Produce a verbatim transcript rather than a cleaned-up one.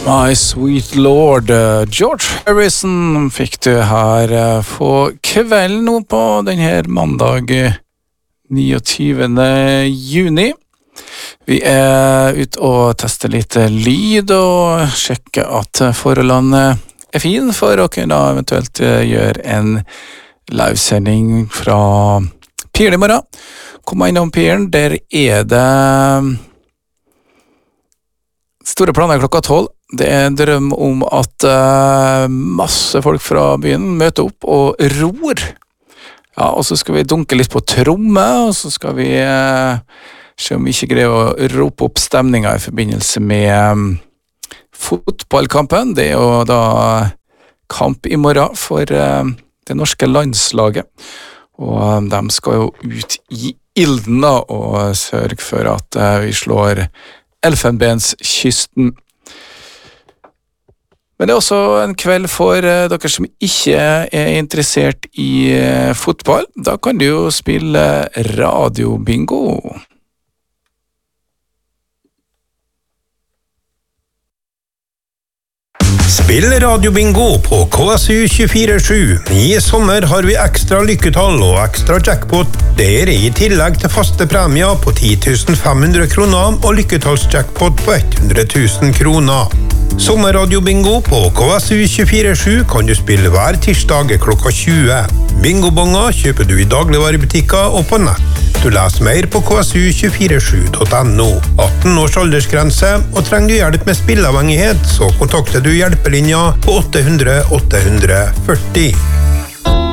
My Sweet Lord, George Harrison fikk du her på kvelden nå på denne mandag niogtyvende juni. Vi er ute og tester litt lyd og sjekker at forholdene er fin for å kunne eventuelt gjøre en livesending fra Piren i morgen. Kom innom Piren, der er det store planer klokka tolv. Det er en drøm om at uh, masse folk fra byen møter opp og ror. Ja, og så skal vi dunke litt på tromme, og så skal vi uh, se om vi ikke greier å rope opp stemninga i forbindelse med um, fotballkampen. Det er jo da kamp i morgen for uh, det norske landslaget. Og uh, de skal jo ut i ilden da, og sørge for at uh, vi slår Elfenbenskysten. Men det er også en kveld for uh, dere som ikke er interessert i uh, fotball. Da kan du jo spille radiobingo. Spill radiobingo på K S U tjuefire sju. I sommer har vi ekstra lykketall og ekstra jackpot. Det er i tillegg til faste premier på ti tusen fem hundre kroner og lykketallsjackpot på hundre tusen kroner. Sommerradiobingo på K S U tjuefire sju kan du spille hver tirsdag klokka tjue. Bingobonger kjøper du i dagligvarebutikker og på nett. Du leser mer på k s u tjuefire sju punktum no. atten års aldersgrense, og trenger du hjelp med spilleavhengighet, så kontakter du hjelpelinja på åtte hundre åtte hundre førti.